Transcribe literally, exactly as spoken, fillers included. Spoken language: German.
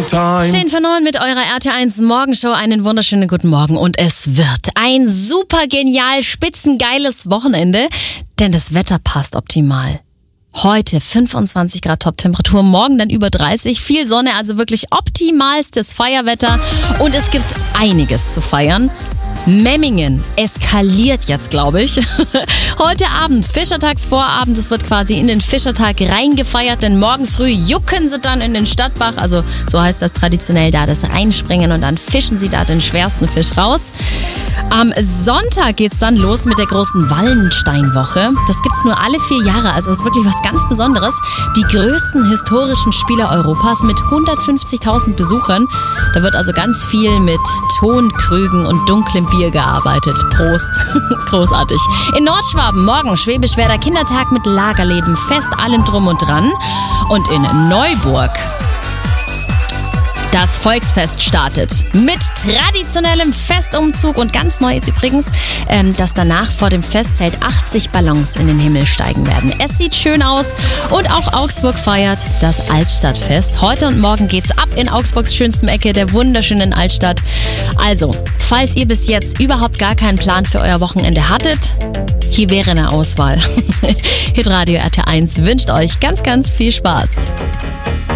time. zehn vor neun mit eurer R T eins Morgenshow. Einen wunderschönen guten Morgen. Und es wird ein super genial, spitzengeiles Wochenende, denn das Wetter passt optimal. Heute fünfundzwanzig Grad Top-Temperatur, morgen dann über dreißig, viel Sonne, also wirklich optimalstes Feierwetter. Und es gibt einiges zu feiern. Memmingen eskaliert jetzt, glaube ich. Heute Abend, Fischertagsvorabend, es wird quasi in den Fischertag reingefeiert, denn morgen früh jucken sie dann in den Stadtbach, also so heißt das traditionell da, das Reinspringen und dann fischen sie da den schwersten Fisch raus. Am Sonntag geht's dann los mit der großen Wallensteinwoche. Das gibt's nur alle vier Jahre, also das ist wirklich was ganz Besonderes. Die größten historischen Spiele Europas mit hundertfünfzigtausend Besuchern. Da wird also ganz viel mit Tonkrügen und dunklem Bier gearbeitet. Prost. Großartig. In Nordschwaben morgen Schwäbisch-Werder Kindertag mit Lagerleben, Fest, allem drum und dran. Und in Neuburg das Volksfest startet mit traditionellem Festumzug und ganz neu ist übrigens, ähm, dass danach vor dem Festzelt achtzig Ballons in den Himmel steigen werden. Es sieht schön aus und auch Augsburg feiert das Altstadtfest. Heute und morgen geht's ab in Augsburgs schönstem Ecke, der wunderschönen Altstadt. Also, falls ihr bis jetzt überhaupt gar keinen Plan für euer Wochenende hattet, hier wäre eine Auswahl. Hitradio R T eins wünscht euch ganz, ganz viel Spaß.